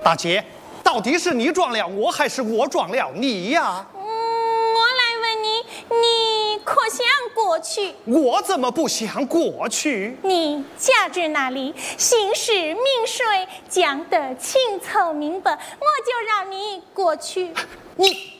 大姐，到底是你撞了我，还是我撞了你呀？ 我来问你，你可想过去？ 我怎么不想过去？ 你家住哪里？姓氏名谁？讲得清楚明白，我就让你过去。 你